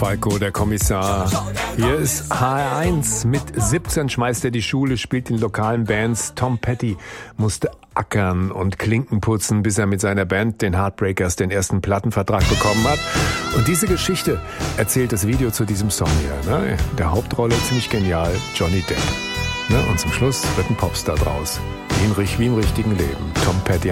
Falco, der Kommissar. Hier ist HR1. Mit 17 schmeißt er die Schule, spielt in lokalen Bands. Tom Petty musste ackern und Klinken putzen, bis er mit seiner Band, den Heartbreakers, den ersten Plattenvertrag bekommen hat. Und diese Geschichte erzählt das Video zu diesem Song hier. Ne? Der Hauptrolle, ziemlich genial, Johnny Depp. Ne? Und zum Schluss wird ein Popstar draus. Wie im richtigen Leben. Tom Petty